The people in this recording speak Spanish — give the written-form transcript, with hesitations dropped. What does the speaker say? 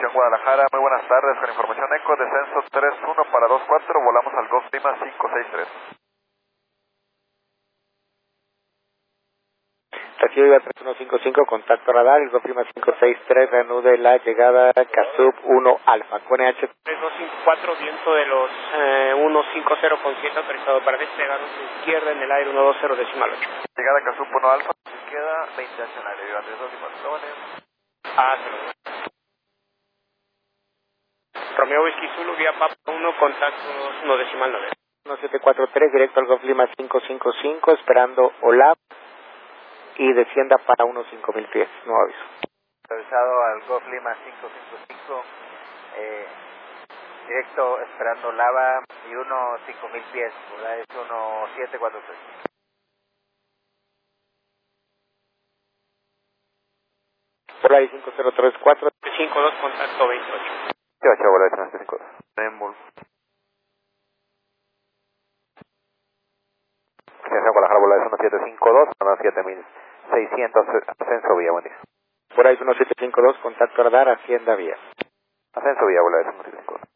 Aviación Guadalajara, muy buenas tardes, con información ECO, descenso 31 para 24, volamos al Golf Lima 563. Recibe Viva 3155, contacto radar, el Golf Lima 563, reanude la llegada Casub 1 Alfa, con EH 3254, viento de los 150 con 7, autorizado para despegar a su izquierda en el aire 120 decimal 8. Llegada Casub 1 Alfa, queda 20 hacia el aire, Viva 3254. Ah, se lo... Romeo Whisky Zulu, vía Papa 1, contacto 1 decimal 9. 1743, directo al Golf Lima 555, esperando OLAP y descienda para unos 5000 pies, no aviso. Autorizado al Golf Lima 555, directo esperando lava y unos 5000 pies, ¿verdad? Es 1743. Por ahí 5034. 52, contacto 28. 8, bola de 752. Embol. Aviación Guadalajara, bola de 1752, unos 7600, ascenso vía, buen día. Por ahí 1752, contacto radar, Hacienda Vía. Ascenso vía, bola de 1752.